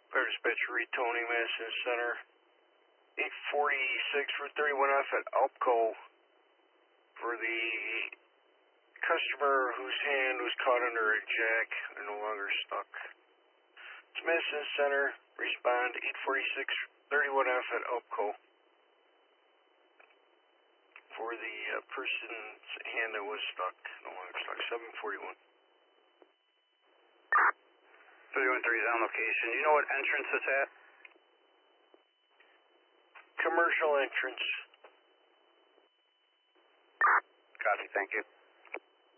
Fire dispatcher retoning Madison Center. 846 for 31F at Alpco for the customer whose hand was caught under a jack. They're no longer stuck. It's Madison Center. Respond 846 31F at Alpco for the person's hand that was stuck. No longer stuck. 741. 313 is on location. Do you know what entrance it's at? Commercial entrance. Copy, thank you.